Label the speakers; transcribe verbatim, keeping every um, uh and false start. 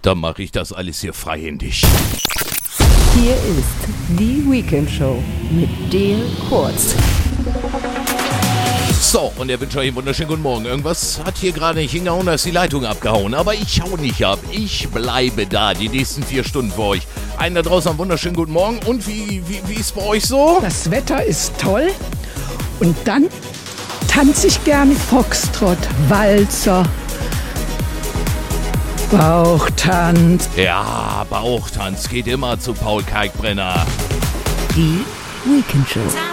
Speaker 1: Dann mache ich das alles hier freihändig.
Speaker 2: Hier ist die Weekend Show mit Dale Kurz.
Speaker 1: So, und er wünscht euch einen wunderschönen guten Morgen. Irgendwas hat hier gerade nicht hingehauen, da ist die Leitung abgehauen. Aber ich hau nicht ab. Ich bleibe da die nächsten vier Stunden für euch. Einen da draußen einen wunderschönen guten Morgen. Und wie, wie, wie ist bei euch so?
Speaker 3: Das Wetter ist toll. Und dann tanze ich gerne Foxtrott, Walzer, Bauchtanz.
Speaker 1: Ja, Bauchtanz geht immer zu Paul Kalkbrenner.
Speaker 2: Die Weekend Show.